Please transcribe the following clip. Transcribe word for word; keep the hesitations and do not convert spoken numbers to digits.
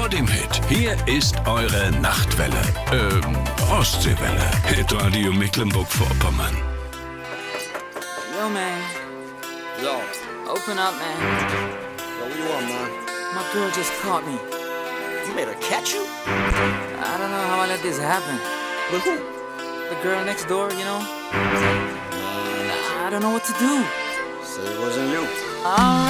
dem Hit. Hier ist eure Nachtwelle. Ähm, Ostseewelle. Hitradio Mecklenburg-Vorpommern. Yo, man. Yo. Open up, man. Yo, what you want, man? My girl just caught me. You made her catch you? I don't know how I let this happen. With who? The girl next door, you know? I don't know what to do. Say it wasn't you. All right.